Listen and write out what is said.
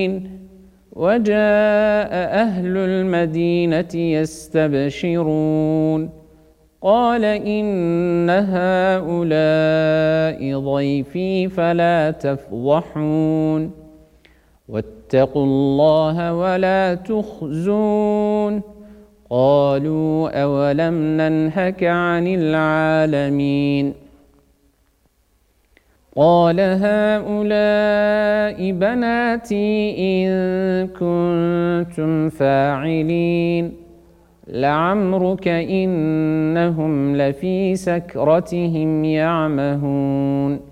وجاء أهل المدينة يستبشرون قال إن هؤلاء ضيفي فلا تفضحون واتقوا الله ولا تخزون قالوا أولم ننهك عن العالمين قال هؤلاء بناتي إن كنتم فاعلين لعمرك إنهم لفي سكرتهم يعمهون